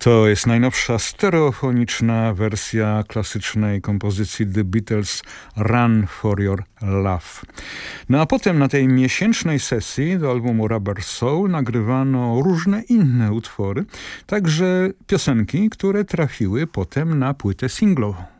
To jest najnowsza stereofoniczna wersja klasycznej kompozycji The Beatles Run for Your Love. No a potem na tej miesięcznej sesji do albumu Rubber Soul nagrywano różne inne utwory, także piosenki, które trafiły potem na płytę singlową.